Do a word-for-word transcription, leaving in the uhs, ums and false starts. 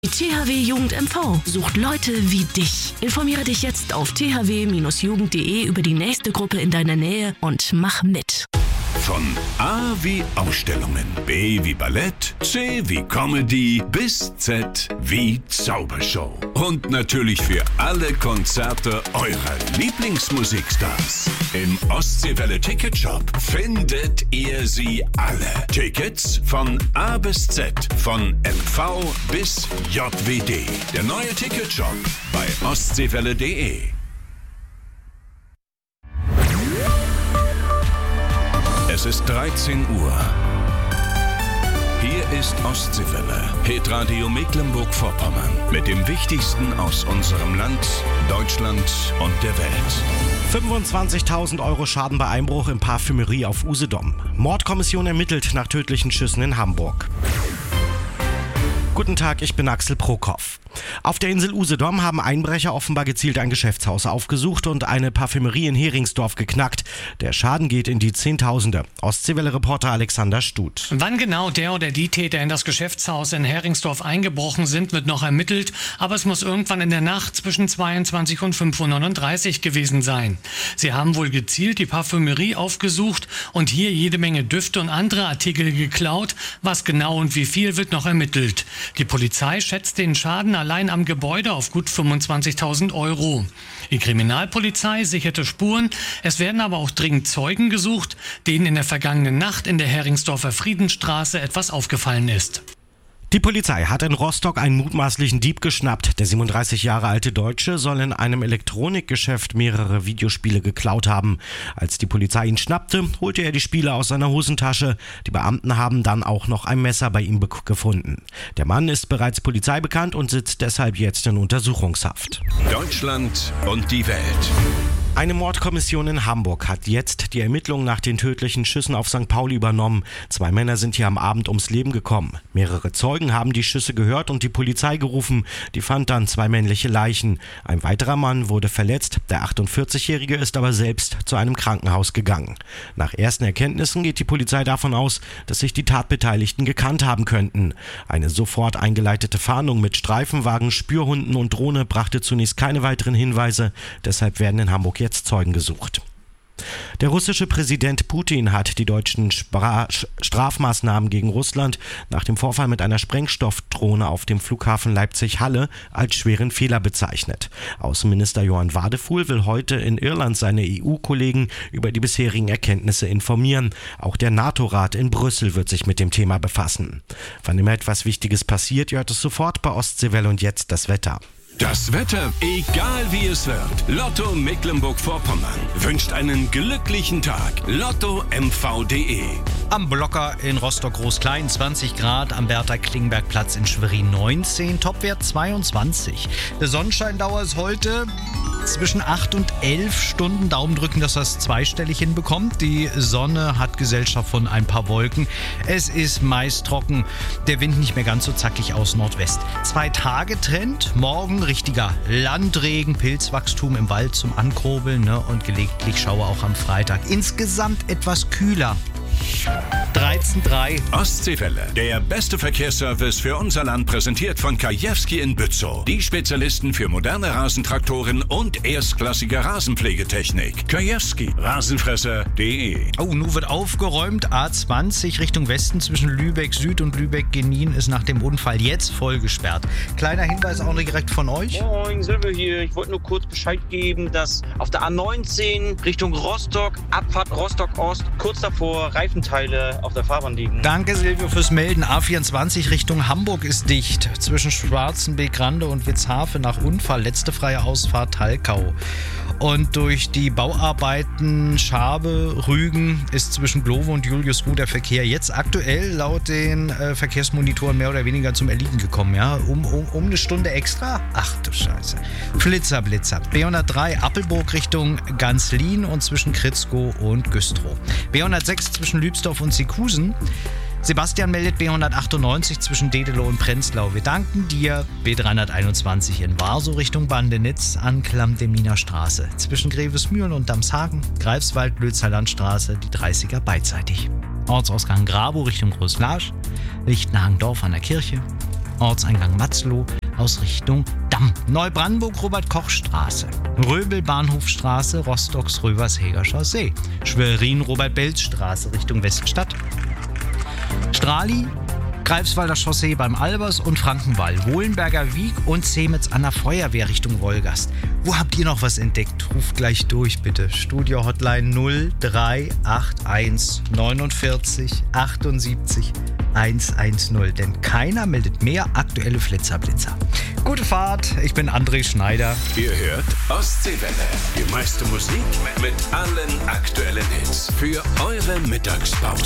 Die T H W Jugend M V sucht Leute wie dich. Informiere dich jetzt auf t h w Bindestrich jugend punkt d e über die nächste Gruppe in deiner Nähe und mach mit. Von A wie Ausstellungen, B wie Ballett, C wie Comedy bis Z wie Zaubershow. Und natürlich für alle Konzerte eurer Lieblingsmusikstars. Im Ostseewelle Ticketshop findet ihr sie alle. Tickets von A bis Z, von M V bis J W D. Der neue Ticketshop bei ostseewelle punkt d e. Es ist dreizehn Uhr. Hier ist Ostseewelle, Hitradio Mecklenburg-Vorpommern mit dem Wichtigsten aus unserem Land, Deutschland und der Welt. fünfundzwanzigtausend Euro Schaden bei Einbruch in Parfümerie auf Usedom. Mordkommission ermittelt nach tödlichen Schüssen in Hamburg. Guten Tag, ich bin Axel Prokop. Auf der Insel Usedom haben Einbrecher offenbar gezielt ein Geschäftshaus aufgesucht und eine Parfümerie in Heringsdorf geknackt. Der Schaden geht in die Zehntausende. Ostseewelle-Reporter Alexander Stut. Wann genau der oder die Täter in das Geschäftshaus in Heringsdorf eingebrochen sind, wird noch ermittelt. Aber es muss irgendwann in der Nacht zwischen zweiundzwanzig und fünf Uhr neununddreißig gewesen sein. Sie haben wohl gezielt die Parfümerie aufgesucht und hier jede Menge Düfte und andere Artikel geklaut. Was genau und wie viel wird noch ermittelt. Die Polizei schätzt den Schaden allein am Gebäude auf gut fünfundzwanzigtausend Euro. Die Kriminalpolizei sicherte Spuren. Es werden aber auch dringend Zeugen gesucht, denen in der vergangenen Nacht in der Heringsdorfer Friedensstraße etwas aufgefallen ist. Die Polizei hat in Rostock einen mutmaßlichen Dieb geschnappt. Der siebenunddreißig Jahre alte Deutsche soll in einem Elektronikgeschäft mehrere Videospiele geklaut haben. Als die Polizei ihn schnappte, holte er die Spiele aus seiner Hosentasche. Die Beamten haben dann auch noch ein Messer bei ihm be- gefunden. Der Mann ist bereits polizeibekannt und sitzt deshalb jetzt in Untersuchungshaft. Deutschland und die Welt. Eine Mordkommission in Hamburg hat jetzt die Ermittlungen nach den tödlichen Schüssen auf Sankt Pauli übernommen. Zwei Männer sind hier am Abend ums Leben gekommen. Mehrere Zeugen haben die Schüsse gehört und die Polizei gerufen. Die fand dann zwei männliche Leichen. Ein weiterer Mann wurde verletzt. Der achtundvierzigjährige ist aber selbst zu einem Krankenhaus gegangen. Nach ersten Erkenntnissen geht die Polizei davon aus, dass sich die Tatbeteiligten gekannt haben könnten. Eine sofort eingeleitete Fahndung mit Streifenwagen, Spürhunden und Drohne brachte zunächst keine weiteren Hinweise. Deshalb werden in Hamburg jetzt Zeugen gesucht. Der russische Präsident Putin hat die deutschen Spra- Strafmaßnahmen gegen Russland nach dem Vorfall mit einer Sprengstoffdrohne auf dem Flughafen Leipzig-Halle als schweren Fehler bezeichnet. Außenminister Johann Wadefuhl will heute in Irland seine E U-Kollegen über die bisherigen Erkenntnisse informieren. Auch der NATO-Rat in Brüssel wird sich mit dem Thema befassen. Wann immer etwas Wichtiges passiert, ihr hört es sofort bei Ostseewelle und jetzt das Wetter. Das Wetter, egal wie es wird. Lotto Mecklenburg-Vorpommern wünscht einen glücklichen Tag. Lotto M V punkt d e. Am Blocker in Rostock-Groß-Klein zwanzig Grad, am Bertha-Klingberg-Platz in Schwerin neunzehn, Topwert zweiundzwanzig. Der Sonnenscheindauer ist heute zwischen acht und elf Stunden. Daumen drücken, dass das zweistellig hinbekommt. Die Sonne hat Gesellschaft von ein paar Wolken. Es ist meist trocken, der Wind nicht mehr ganz so zackig aus Nordwest. Zwei Tage Trend, morgen richtiger Landregen, Pilzwachstum im Wald zum Ankurbeln, ne, und gelegentlich Schauer auch am Freitag. Insgesamt etwas kühler. dreizehn Komma drei. Ostseewelle, der beste Verkehrsservice für unser Land, präsentiert von Kajewski in Bützow. Die Spezialisten für moderne Rasentraktoren und erstklassige Rasenpflegetechnik. Kajewski, Rasenfresser punkt d e. Oh, nun wird aufgeräumt. A zwanzig Richtung Westen zwischen Lübeck Süd und Lübeck-Genin ist nach dem Unfall jetzt voll gesperrt. Kleiner Hinweis auch noch direkt von euch. Moin, Silvio hier. Ich wollte nur kurz Bescheid geben, dass auf der A neunzehn Richtung Rostock, Abfahrt Rostock-Ost, kurz davor Reifenteile auf der Fahrbahn liegen. Danke, Silvio, fürs Melden. A vierundzwanzig Richtung Hamburg ist dicht. Zwischen Schwarzenbeek-Rande und Witzhafen nach Unfall. Letzte freie Ausfahrt Talkau. Und durch die Bauarbeiten Schabe, Rügen ist zwischen Glowe und Juliusruh der Verkehr jetzt aktuell laut den äh, Verkehrsmonitoren mehr oder weniger zum Erliegen gekommen. Ja? Um, um, um eine Stunde extra? Ach du Scheiße. Flitzer, Blitzer. B hundertdrei Appelburg Richtung Ganzlin und zwischen Kritzkow und Güstrow. B hundertsechs zwischen Lübsdorf und Seekusen. Sebastian meldet B hundertachtundneunzig zwischen Dedelow und Prenzlau. Wir danken dir. B dreihunderteinundzwanzig in Warsow Richtung Bandenitz an Klamm-Deminer Straße. Zwischen Grevesmühlen und Damshagen, Greifswald-Lützer Landstraße, die dreißiger beidseitig. Ortsausgang Grabow Richtung Großlarsch, Lichtenhagen-Dorf an der Kirche. Ortseingang Matzloh aus Richtung Damm. Neubrandenburg Robert-Koch-Straße. Röbel-Bahnhofstraße, Rostocks-Röversheger Chaussee. Schwerin Robert-Belz-Straße Richtung Weststadt. Strahli, Greifswalder Chaussee beim Albers und Frankenwall, Wohlenberger Wieg und Zemetz an der Feuerwehr Richtung Wolgast. Wo habt ihr noch was entdeckt? Ruft gleich durch, bitte. Studio Hotline null drei acht eins neunundvierzig achtundsiebzig hundertzehn, denn keiner meldet mehr aktuelle Flitzerblitzer. Gute Fahrt, ich bin André Schneider. Ihr hört Ostseewelle. Die meiste Musik mit allen aktuellen Hits für eure Mittagspause.